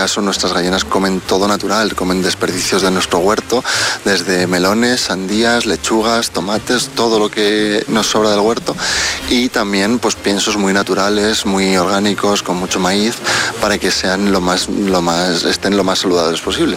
caso nuestras gallinas comen todo natural, comen desperdicios de nuestro huerto, desde melones, sandías, lechugas, tomates, todo lo que nos sobra del huerto, y también pues piensos muy naturales, muy orgánicos, con mucho maíz, para que sean estén lo más saludables posible.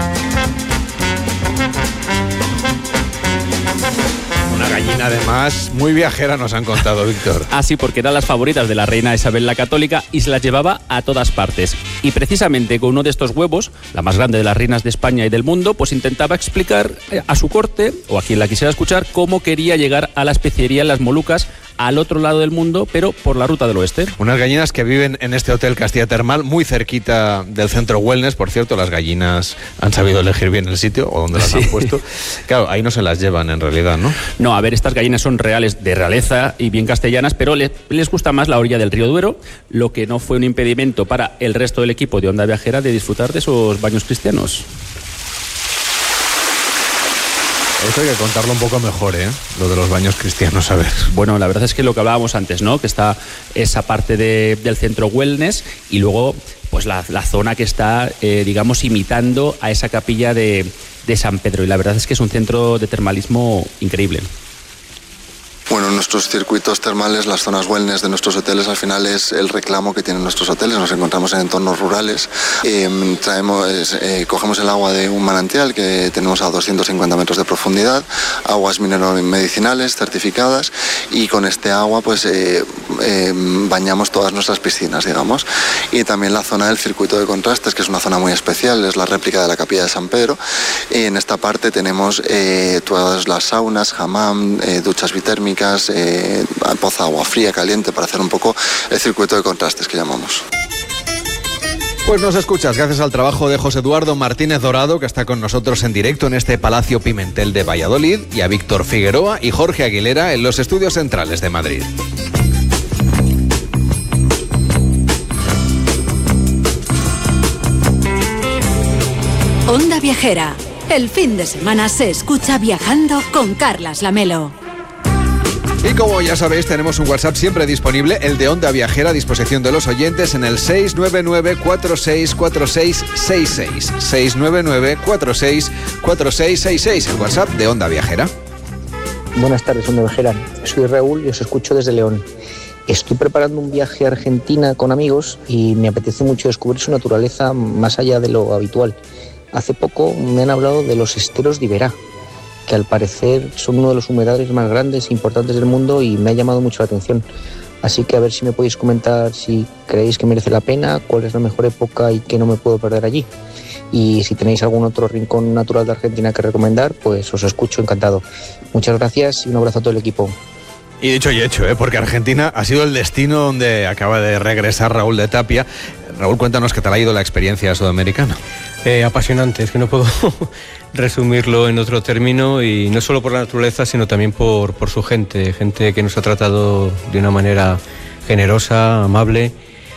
Gallina, además, muy viajera, nos han contado, Víctor. Ah, sí, porque eran las favoritas de la reina Isabel la Católica y se las llevaba a todas partes. Y precisamente con uno de estos huevos, la más grande de las reinas de España y del mundo, pues intentaba explicar a su corte, o a quien la quisiera escuchar, cómo quería llegar a la especiería en las Molucas, al otro lado del mundo, pero por la ruta del oeste. Unas gallinas que viven en este Hotel Castilla Termal, muy cerquita del centro wellness. Por cierto, las gallinas han sabido elegir bien el sitio o donde las han puesto. Claro, ahí no se las llevan en realidad, ¿no? No, a ver, estas gallinas son reales, de realeza y bien castellanas, pero les gusta más la orilla del río Duero, lo que no fue un impedimento para el resto del equipo de Onda Viajera de disfrutar de esos baños cristianos. Esto hay que contarlo un poco mejor, lo de los baños cristianos, a ver. Bueno, la verdad es que lo que hablábamos antes, ¿no? Que está esa parte del centro wellness y luego pues la zona que está, digamos, imitando a esa capilla de San Pedro. Y la verdad es que es un centro de termalismo increíble. Bueno, nuestros circuitos termales, las zonas wellness de nuestros hoteles, al final es el reclamo que tienen nuestros hoteles. Nos encontramos en entornos rurales. Cogemos el agua de un manantial que tenemos a 250 metros de profundidad, aguas mineromedicinales certificadas, y con este agua pues bañamos todas nuestras piscinas, digamos. Y también la zona del circuito de contrastes, que es una zona muy especial, es la réplica de la capilla de San Pedro. Y en esta parte tenemos todas las saunas, hammam, duchas bitérmicas, poza agua fría, caliente, para hacer un poco el circuito de contrastes que llamamos. Pues nos escuchas gracias al trabajo de José Eduardo Martínez Dorado, que está con nosotros en directo en este Palacio Pimentel de Valladolid, y a Víctor Figueroa y Jorge Aguilera en los estudios centrales de Madrid. Onda Viajera. El fin de semana se escucha viajando con Carlas Lamelo. Y como ya sabéis, tenemos un WhatsApp siempre disponible, el de Onda Viajera, a disposición de los oyentes en el 699-464666. 699-464666, el WhatsApp de Onda Viajera. Buenas tardes, Onda Viajera. Soy Raúl y os escucho desde León. Estoy preparando un viaje a Argentina con amigos y me apetece mucho descubrir su naturaleza más allá de lo habitual. Hace poco me han hablado de los esteros de Iberá, que al parecer son uno de los humedales más grandes e importantes del mundo, y me ha llamado mucho la atención. Así que a ver si me podéis comentar si creéis que merece la pena, cuál es la mejor época y qué no me puedo perder allí. Y si tenéis algún otro rincón natural de Argentina que recomendar, pues os escucho encantado. Muchas gracias y un abrazo a todo el equipo. Y dicho y hecho, porque Argentina ha sido el destino donde acaba de regresar Raúl de Tapia. Raúl, cuéntanos qué tal ha ido la experiencia sudamericana. Apasionante, es que no puedo resumirlo en otro término, y no solo por la naturaleza, sino también por su gente que nos ha tratado de una manera generosa, amable,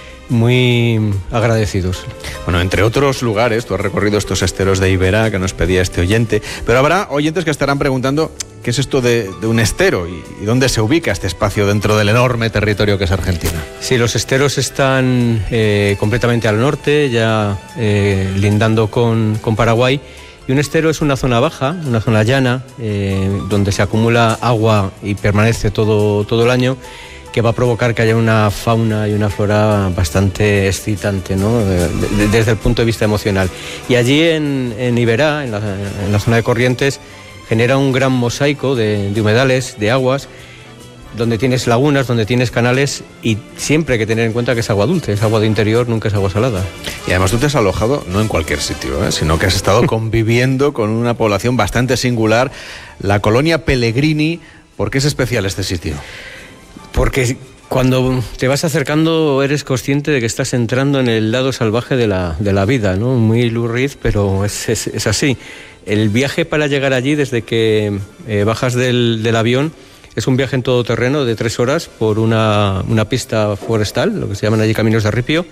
muy agradecidos. Bueno, entre otros lugares, tú has recorrido estos esteros de Iberá que nos pedía este oyente, pero habrá oyentes que estarán preguntando qué es esto de un estero y dónde se ubica este espacio dentro del enorme territorio que es Argentina. Sí, los esteros están completamente al norte, ya lindando con Paraguay, y un estero es una zona baja, una zona llana, donde se acumula agua y permanece todo el año, que va a provocar que haya una fauna y una flora bastante excitante, ¿no? Desde el punto de vista emocional. Y allí en Iberá, en la zona de Corrientes, genera un gran mosaico de humedales, de aguas, donde tienes lagunas, donde tienes canales, y siempre hay que tener en cuenta que es agua dulce, es agua de interior, nunca es agua salada. Y además tú te has alojado no en cualquier sitio, sino que has estado conviviendo con una población bastante singular, la colonia Pellegrini. ¿Por qué es especial este sitio? Porque cuando te vas acercando eres consciente de que estás entrando en el lado salvaje de la vida, ¿no? Muy lurriz, pero es así. El viaje para llegar allí, desde que bajas del avión, es un viaje en todoterreno de 3 horas por una pista forestal, lo que se llaman allí caminos de ripio,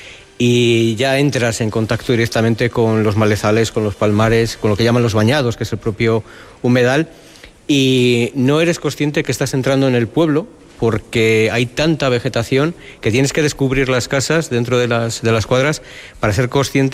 y ya entras en contacto directamente con los malezales, con los palmares, con lo que llaman los bañados, que es el propio humedal, y no eres consciente que estás entrando en el pueblo, porque hay tanta vegetación que tienes que descubrir las casas dentro de las cuadras para ser consciente